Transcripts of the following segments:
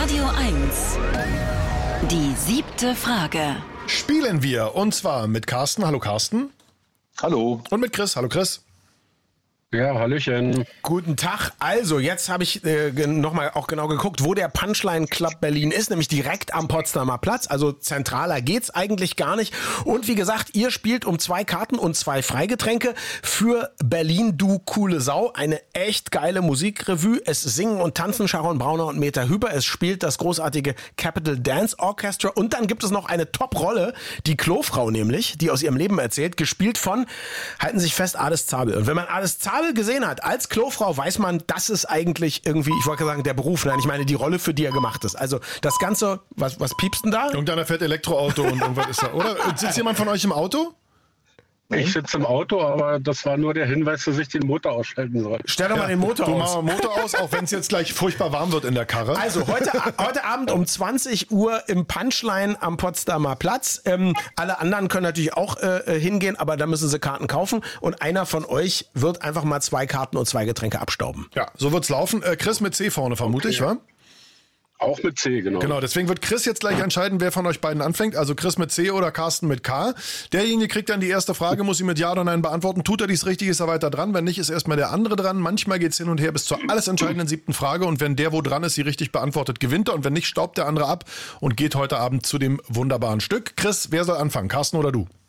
Radio 1. Die 7. Frage. Spielen wir, und zwar mit Carsten. Hallo Carsten. Hallo. Und mit Chris. Hallo Chris. Ja, hallöchen. Guten Tag. Also, jetzt habe ich nochmal auch genau geguckt, wo der Punchline Club Berlin ist, nämlich direkt am Potsdamer Platz. Also zentraler geht's eigentlich gar nicht. Und wie gesagt, ihr spielt um 2 Karten und 2 Freigetränke für Berlin, du coole Sau. Eine echt geile Musikrevue. Es singen und tanzen Sharon Brauner und Meta Hüber. Es spielt das großartige Capital Dance Orchestra. Und dann gibt es noch eine Top-Rolle, die Klofrau nämlich, die aus ihrem Leben erzählt, gespielt von, halten Sie sich fest, Ades Zabel. Und wenn man Ades Zabel gesehen hat als Klofrau, weiß man, das ist eigentlich irgendwie, ich wollte sagen, der Beruf. Nein, ich meine die Rolle, für die er gemacht ist. Also das Ganze, was piepst denn da? Irgendeiner fährt Elektroauto und irgendwas ist da, oder? Sitzt jemand von euch im Auto? Ich sitze im Auto, aber das war nur der Hinweis, dass ich den Motor ausschalten soll. Stell doch mal den Motor Du aus. machst den Motor aus, auch wenn es jetzt gleich furchtbar warm wird in der Karre. Also heute Abend um 20 Uhr im Punchline am Potsdamer Platz. Alle anderen können natürlich auch hingehen, aber da müssen sie Karten kaufen. Und einer von euch wird einfach mal 2 Karten und 2 Getränke abstauben. Ja, so wird's laufen. Chris mit C vorne, vermute ich, wa? Auch mit C, genau. Genau, deswegen wird Chris jetzt gleich entscheiden, wer von euch beiden anfängt. Also Chris mit C oder Carsten mit K. Derjenige kriegt dann die erste Frage, muss sie mit Ja oder Nein beantworten. Tut er dies richtig, ist er weiter dran. Wenn nicht, ist erstmal der andere dran. Manchmal geht's hin und her bis zur alles entscheidenden 7. Frage. Und wenn der, wo dran ist, sie richtig beantwortet, gewinnt er. Und wenn nicht, staubt der andere ab und geht heute Abend zu dem wunderbaren Stück. Chris, wer soll anfangen? Carsten oder du?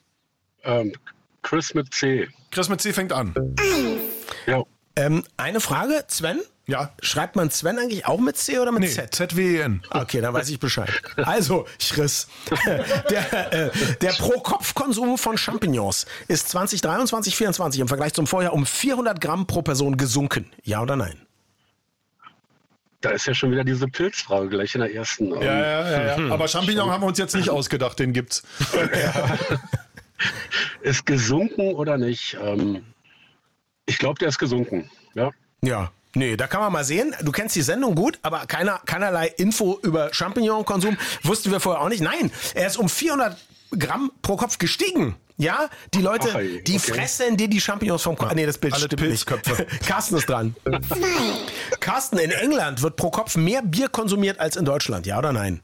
Chris mit C. Chris mit C fängt an. Ja. Eine Frage, Sven? Ja. Schreibt man Sven eigentlich auch mit C oder mit Nee, Z? Z-W-E-N. Okay, dann weiß ich Bescheid. Also, Chris, der Pro-Kopf-Konsum von Champignons ist 2023/24 im Vergleich zum Vorjahr um 400 Gramm pro Person gesunken. Ja oder nein? Da ist ja schon wieder diese Pilzfrage gleich in der ersten. Ja. Aber Champignon haben wir uns jetzt nicht ausgedacht, den gibt's. Ist gesunken oder nicht? Ich glaube, der ist gesunken. Ja. Ja. Nee, da kann man mal sehen. Du kennst die Sendung gut, aber keinerlei Info über Champignon-Konsum wussten wir vorher auch nicht. Nein, er ist um 400 Gramm pro Kopf gestiegen. Ja, die Leute, die fressen dir die Champignons vom Kopf. Nee, das Bild Alle stimmt Pilzköpfe. nicht. Carsten ist dran. Carsten, in England wird pro Kopf mehr Bier konsumiert als in Deutschland. Ja oder nein?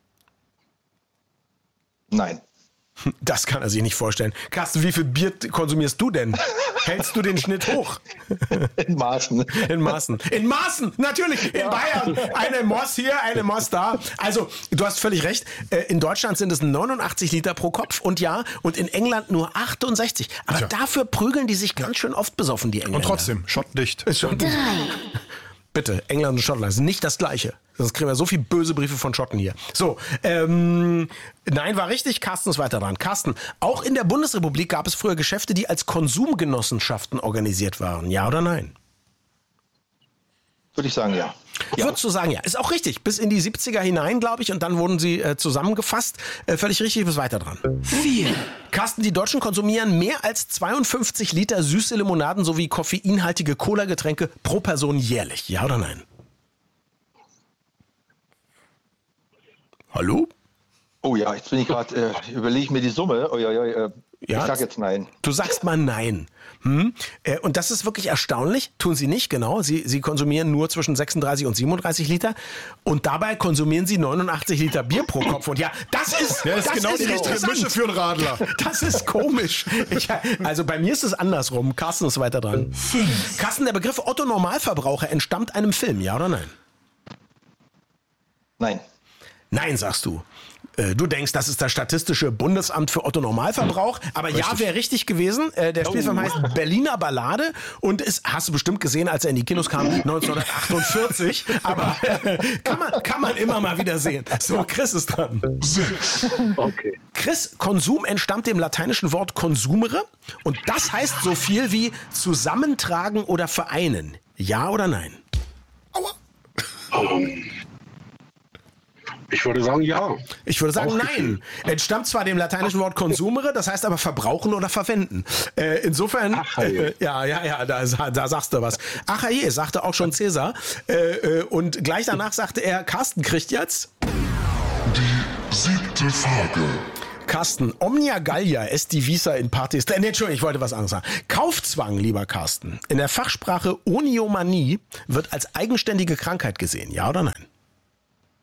Nein. Das kann er sich nicht vorstellen. Carsten, wie viel Bier konsumierst du denn? Hältst du den Schnitt hoch? In Maßen. In Maßen. In Maßen, natürlich. In Bayern. Eine Moss hier, eine Moss da. Also, du hast völlig recht. In Deutschland sind es 89 Liter pro Kopf. Und ja, und in England nur 68. Aber dafür prügeln die sich ganz schön oft besoffen, die Engländer. Und trotzdem, schottdicht. Ist schon 3. Bitte, England und Schottland sind nicht das Gleiche. Sonst kriegen wir so viele böse Briefe von Schotten hier. So, nein, war richtig. Carsten ist weiter dran. Carsten, auch in der Bundesrepublik gab es früher Geschäfte, die als Konsumgenossenschaften organisiert waren. Ja oder nein? Würde ich sagen, ja. Würdest du sagen, ja. Ist auch richtig. Bis in die 70er hinein, glaube ich. Und dann wurden sie zusammengefasst. Völlig richtig, du bist weiter dran. 4. Carsten, die Deutschen konsumieren mehr als 52 Liter süße Limonaden sowie koffeinhaltige Cola-Getränke pro Person jährlich. Ja oder nein? Hallo? Oh ja, jetzt bin ich gerade, überlege ich mir die Summe. Ich sag jetzt nein. Du sagst mal nein. Und das ist wirklich erstaunlich. Tun sie nicht, genau. Sie konsumieren nur zwischen 36 und 37 Liter. Und dabei konsumieren sie 89 Liter Bier pro Kopf. Und ja, das ist genau die richtige Mische für einen Radler. Das ist komisch. Also bei mir ist es andersrum. Carsten ist weiter dran. 5. Carsten, der Begriff Otto Normalverbraucher entstammt einem Film, ja oder nein? Nein. Nein, sagst du. Du denkst, das ist das Statistische Bundesamt für Otto Normalverbrauch, aber richtig. Ja, wäre richtig gewesen. Der Spielfilm heißt Berliner Ballade und hast du bestimmt gesehen, als er in die Kinos kam, 1948. Aber kann man immer mal wieder sehen. So, Chris ist dran. Okay. Chris, Konsum entstammt dem lateinischen Wort consumere und das heißt so viel wie zusammentragen oder vereinen. Ja oder nein? Aua. Ich würde sagen, ja. Ich würde sagen, nein. Entstammt zwar dem lateinischen Wort consumere, das heißt aber verbrauchen oder verwenden. Insofern, da sagst du was. Ach je, sagte auch schon Cäsar. Und gleich danach sagte er, Carsten kriegt jetzt die 7. Frage. Carsten, Omnia Gallia est divisa in partis. Entschuldigung, ich wollte was anderes sagen. Kaufzwang, lieber Carsten. In der Fachsprache Oniomanie wird als eigenständige Krankheit gesehen. Ja oder nein?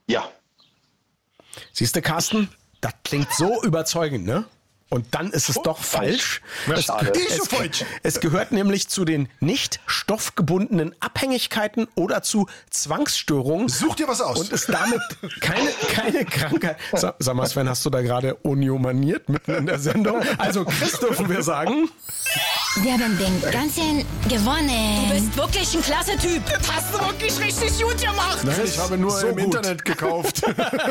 Ja. Siehst du, Carsten? Das klingt so überzeugend, ne? Und dann ist es doch falsch. Es gehört nämlich zu den nicht stoffgebundenen Abhängigkeiten oder zu Zwangsstörungen. Such dir was aus. Und ist damit keine Krankheit. Sag mal, Sven, hast du da gerade uniomaniert mitten in der Sendung? Also Chris dürfen wir sagen. Wir haben den ganzen gewonnen. Du bist wirklich ein klasse Typ. Das hast du wirklich richtig gut gemacht. Nein, ich habe nur So im gut. Internet gekauft.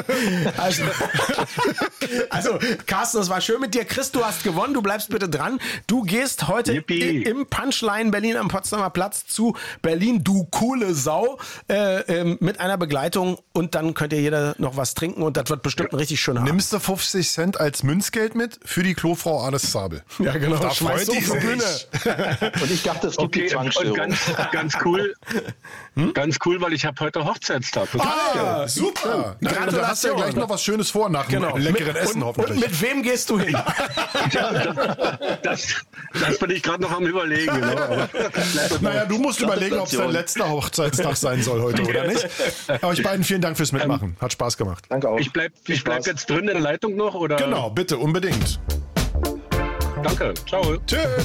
Also, Carsten, es war schön mit dir. Chris, du hast gewonnen. Du bleibst bitte dran. Du gehst heute Yippie. im Punchline Berlin am Potsdamer Platz zu Berlin, du coole Sau, mit einer Begleitung. Und dann könnt ihr jeder noch was trinken. Und das wird bestimmt ein richtig schöner Abend. Nimmst du 50 Cent als Münzgeld mit für die Klofrau Ades Zabel? Ja, genau. Da Schmeißt freut du die auf die sich. Bühne. Und ich dachte, es gibt die Okay, und Zwangsstörung. ganz cool, ganz cool, weil ich habe heute Hochzeitstag. Ah, super. Na, Gratulation. da hast du ja gleich noch was Schönes vor nach Genau. einem leckeren Essen und hoffentlich. mit wem gehst du hin? Das bin ich gerade noch am Überlegen. Genau. Aber Naja, du musst überlegen, ob es dein Gratulation. letzter Hochzeitstag sein soll heute oder nicht. Euch beiden vielen Dank fürs Mitmachen. Hat Spaß gemacht. Danke auch. ich bleib Spaß. jetzt drin in der Leitung noch, oder? Genau, bitte, unbedingt. Danke. Ciao. Tschüss.